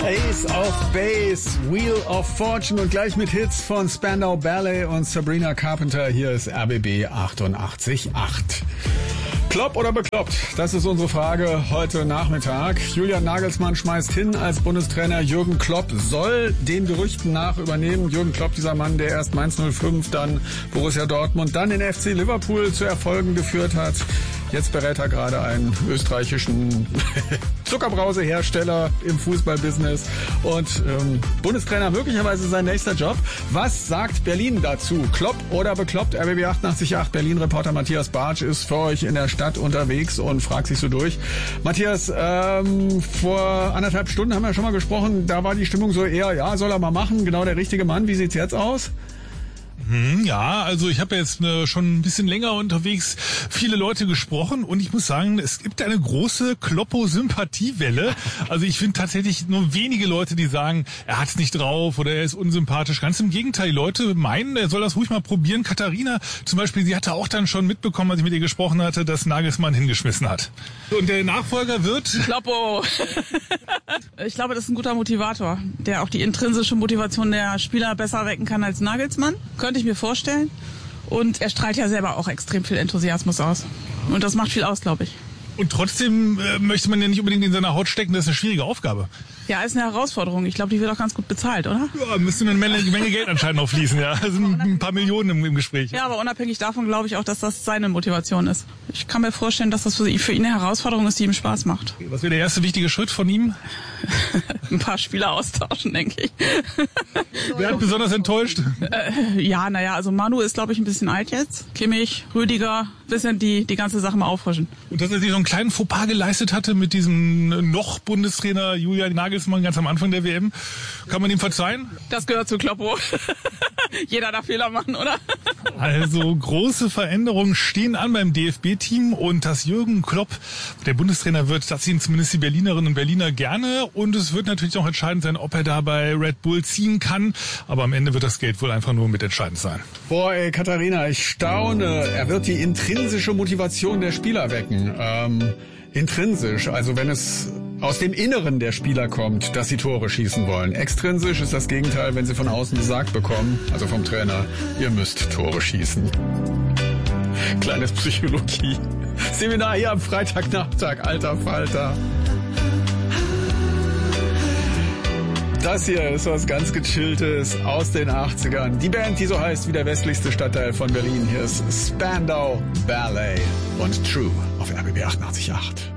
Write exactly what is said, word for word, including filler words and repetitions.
Ace of Base, Wheel of Fortune und gleich mit Hits von Spandau Ballet und Sabrina Carpenter. Hier ist R B B achtundachtzig Komma acht. Klopp oder bekloppt? Das ist unsere Frage heute Nachmittag. Julian Nagelsmann schmeißt hin als Bundestrainer. Jürgen Klopp soll den Gerüchten nach übernehmen. Jürgen Klopp, dieser Mann, der erst Mainz null fünf, dann Borussia Dortmund, dann den F C Liverpool zu Erfolgen geführt hat. Jetzt berät er gerade einen österreichischen Zuckerbrausehersteller im Fußballbusiness und ähm, Bundestrainer möglicherweise sein nächster Job. Was sagt Berlin dazu? Klopp oder bekloppt? R B B achtundachtzig Komma acht Berlin-Reporter Matthias Bartsch ist für euch in der Stadt unterwegs und fragt sich so durch. Matthias, ähm, vor anderthalb Stunden haben wir schon mal gesprochen, da war die Stimmung so eher, ja, soll er mal machen, genau der richtige Mann. Wie sieht's jetzt aus? Ja, also ich habe jetzt äh, schon ein bisschen länger unterwegs viele Leute gesprochen und ich muss sagen, es gibt eine große Kloppo-Sympathiewelle. Also ich finde tatsächlich nur wenige Leute, die sagen, er hat's nicht drauf oder er ist unsympathisch. Ganz im Gegenteil, die Leute meinen, er soll das ruhig mal probieren. Katharina zum Beispiel, sie hatte auch dann schon mitbekommen, als ich mit ihr gesprochen hatte, dass Nagelsmann hingeschmissen hat. Und der Nachfolger wird? Kloppo. Ich glaube, das ist ein guter Motivator, der auch die intrinsische Motivation der Spieler besser wecken kann als Nagelsmann. Könnte ich mir vorstellen. Und er strahlt ja selber auch extrem viel Enthusiasmus aus. Und das macht viel aus, glaube ich. Und trotzdem äh, möchte man ja nicht unbedingt in seiner Haut stecken, das ist eine schwierige Aufgabe. Ja, ist eine Herausforderung. Ich glaube, die wird auch ganz gut bezahlt, oder? Ja, müsste eine Menge, Menge Geld anscheinend noch fließen, ja. Also ein paar Millionen im, im Gespräch. Ja, aber unabhängig davon glaube ich auch, dass das seine Motivation ist. Ich kann mir vorstellen, dass das für ihn, für ihn eine Herausforderung ist, die ihm Spaß macht. Was wäre der erste wichtige Schritt von ihm? Ein paar Spieler austauschen, denke ich. Wer hat besonders enttäuscht? Äh, ja, naja, also Manu ist, glaube ich, ein bisschen alt jetzt. Kimmich, Rüdiger, bisschen die, die ganze Sache mal auffrischen. Und dass er sich so einen kleinen Fauxpas geleistet hatte mit diesem noch Bundestrainer Julian Nagelsmann ganz am Anfang der W M. Kann man ihm verzeihen? Das gehört zu Kloppo. Jeder darf Fehler machen, oder? Also große Veränderungen stehen an beim D F B-Team und dass Jürgen Klopp der Bundestrainer wird, das sehen zumindest die Berlinerinnen und Berliner gerne und es wird natürlich auch entscheidend sein, ob er da bei Red Bull ziehen kann, aber am Ende wird das Geld wohl einfach nur mitentscheidend sein. Boah, ey, Katharina, ich staune. Er wird die intrinsische Motivation der Spieler wecken. Ähm, intrinsisch, also wenn es aus dem Inneren der Spieler kommt, dass sie Tore schießen wollen. Extrinsisch ist das Gegenteil, wenn sie von außen gesagt bekommen, also vom Trainer, ihr müsst Tore schießen. Kleines Psychologie. Seminar hier am Freitagnachmittag, alter Falter. Das hier ist was ganz Gechilltes aus den achtzigern. Die Band, die so heißt wie der westlichste Stadtteil von Berlin. Hier ist Spandau Ballet und True auf R B B achtundachtzig Komma acht.